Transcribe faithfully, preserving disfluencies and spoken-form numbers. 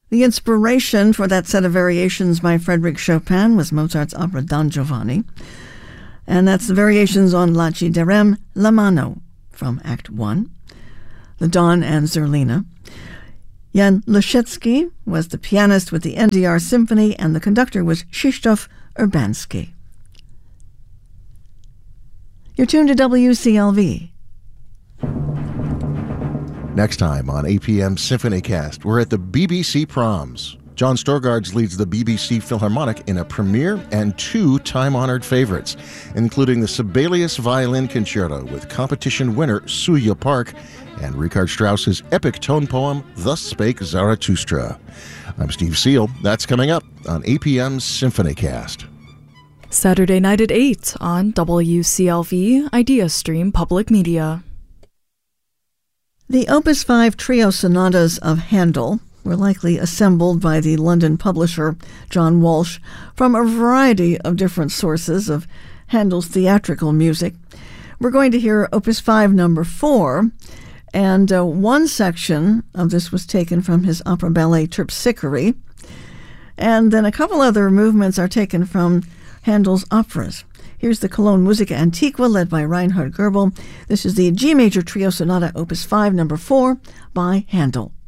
The inspiration for that set of variations by Frédéric Chopin was Mozart's opera Don Giovanni, and that's the variations on La Ci darem la mano from Act One, the Don and Zerlina. Jan Leszecki was the pianist with the N D R Symphony, and the conductor was Krzysztof Urbanski. You're tuned to W C L V. Next time on A P M SymphonyCast, we're at the B B C Proms. John Storgards leads the B B C Philharmonic in a premiere and two time-honored favorites, including the Sibelius Violin Concerto with competition winner Suya Park and Richard Strauss's epic tone poem, Thus Spake Zarathustra. I'm Steve Seal. That's coming up on A P M SymphonyCast. Saturday night at eight on W C L V IdeaStream Public Media. The Opus five trio sonatas of Handel were likely assembled by the London publisher John Walsh from a variety of different sources of Handel's theatrical music. We're going to hear Opus five number four, and uh, one section of this was taken from his opera ballet Terpsichore, and then a couple other movements are taken from Handel's operas. Here's the Cologne Musica Antiqua, led by Reinhard Goebel. This is the G Major Trio Sonata, Opus five, number four, by Handel.